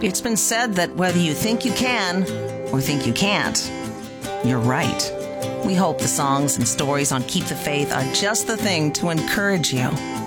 It's been said that whether you think you can or think you can't, you're right. We hope the songs and stories on Keep the Faith are just the thing to encourage you